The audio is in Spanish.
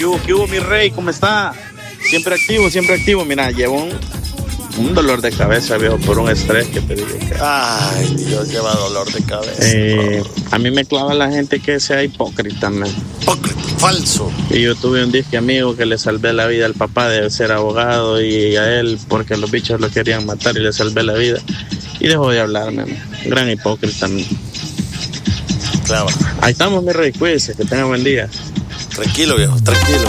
qué hubo, mi rey? ¿Cómo está? Siempre activo. Mira, llevo un dolor de cabeza, viejo, por un estrés que te digo. Ay, Dios, lleva dolor de cabeza. A mí me clava la gente que sea hipócrita, man. Hipócrita, falso. Y yo tuve un disque amigo que le salvé la vida al papá de ser abogado y a él porque los bichos lo querían matar y le salvé la vida. Y dejó de hablarme, man. Gran hipócrita, man. Claro. Ahí estamos, mi rey, cuídese, que tenga buen día. Tranquilo, viejo, tranquilo.